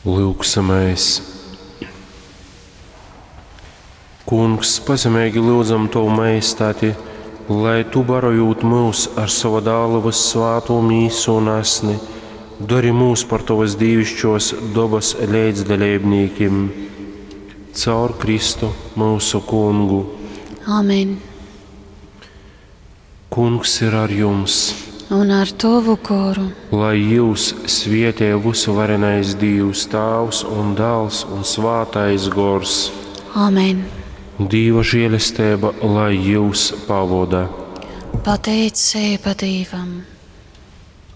Lūksamais. Kungs, pazemīgi lūdzam Tavu majestāti, lai Tu barojot mūs ar savu dālavas svāto mīsu un asni, dari mūs par Tavas dievišķos dabas līdzdalībniekiem. Caur Kristu mūsu Kungu. Amen. Kungs ir ar jums. Un ar Tavu koru. Lai jūs svētī visvarenais Dievs, Tēvs un Dēls un Svētais Gors. Amen. Dieva žēlastība, lai jūs pavada. Pateicība Dievam.